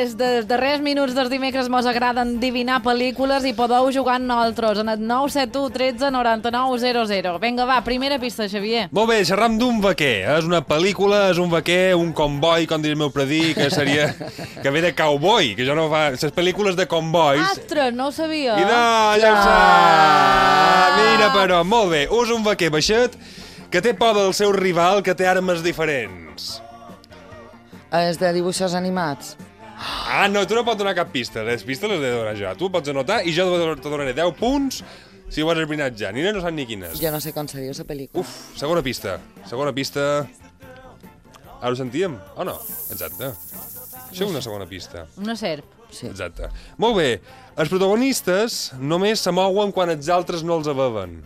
Des dels darrers minuts dels dimecres mos agraden divinar pel·lícules i podeu jugar amb nosaltres en el 971 13 99 00. Vinga, va, primera pista, Xavier. Molt bé, xerram d'un vaquer. És una pel·lícula, és un vaquer, un comboi, com diria el meu predí, que seria... que ve de cowboy, que jo no fa... Les pel·lícules de combois... Ostres, no ho sabia. I no, ja ho sap! Mira, però, molt bé. És un vaquer baixet que té por del seu rival, que té armes diferents. És de dibuixos animats. Ah, no, tu no pots donar cap pista. Les pistes les he de donar jo. Tu pots anotar i jo te donaré 10 punts si ho has esbrinat ja. Nina no sap ni quines. Jo no sé com se diu la pel·lícula. Uf, segona pista. Segona pista... Ara ho sentíem? O no? Exacte. Això és una segona pista. Una serp. Sí. Exacte. Molt bé. Els protagonistes només se mouen quan els altres no els beven.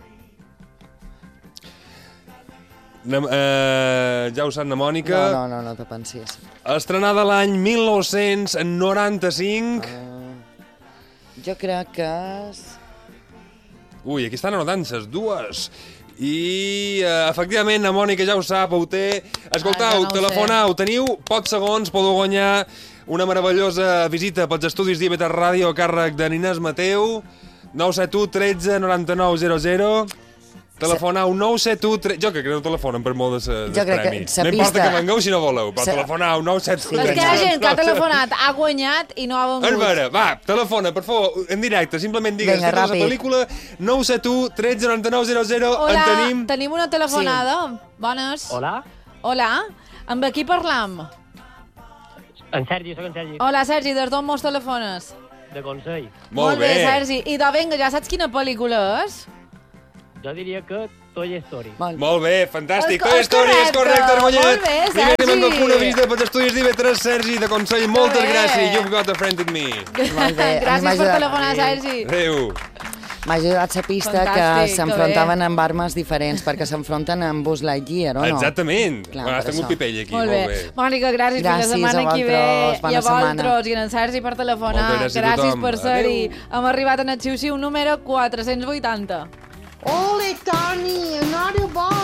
Ja ho sap, na Mònica. No te pensis. Estrenada l'any 1995. Jo crec que és... Ui, aquí estan anotant les dues. I, efectivament, na Mònica ja ho sap, ho té. Escoltau, no ho telefonau, teniu pocs segons, podeu guanyar una meravellosa visita pels estudis d'IB3 Ràdio a càrrec de Ninés Mateu. 971 13 99 00. Telefonau 971 13... Jo crec que no telefonen per molt de premi. No importa que vengueu si no voleu, però telefonau 971 És que hi ha gent que ha telefonat, ha guanyat i no ha vengut. És vera, va, telefona, per favor, en directe, simplement digues que és la pel·lícula 971 13 99 00. Hola, en tenim una telefonada. Bones. Hola, Hola, amb qui parlam? en Sergi, soc en Sergi, Hola, Sergi, des d'on mos telefones? de Consell. Molt bé. Sergi. I de vinga, ja saps quina pel·lícula és? Jo diria que Toy Story. Molt bé, fantàstic. És Toy Story, és correcte, has guanyat. Molt bé, Sergi. Primer anem amb una visita pels estudis d'IB3, Sergi, de Consell. Moltes bé. gràcies. You've got a friend in me. Molt bé. Gràcies per telefonar, Sergi. Adéu. M'ha ajudat la pista Fantàstic, que que s'enfrontaven amb armes diferents, perquè s'enfronten amb Buzz Lightyear, o no? Exactament. Clar, Has per tingut això. pipell aquí, Molt bé. Mònica, gràcies. Fins la Gràcies setmana a que ve. vosaltres. Bona I a setmana. vosaltres i en Sergi per telefonar. Moltes gràcies a Gràcies tothom. per ser-hi. Adéu. Hem arribat en el xiu-xiu número 480. Ole, Toni, another ball.